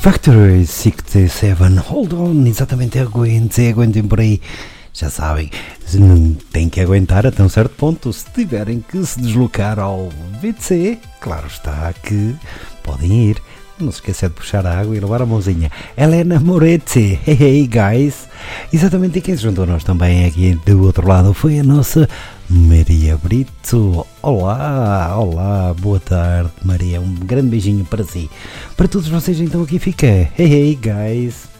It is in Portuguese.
Factory 67, hold on, exatamente, aguentem por aí. Já sabem, tem que aguentar até um certo ponto. Se tiverem que se deslocar ao WC, claro está que podem ir. Não se esqueça de puxar a água e levar a mãozinha. Helena Moretti, hey guys. Exatamente, e quem se juntou a nós também aqui do outro lado foi a nossa Maria Brito. Olá, boa tarde Maria, um grande beijinho para si. Para todos vocês então aqui fica, hey guys.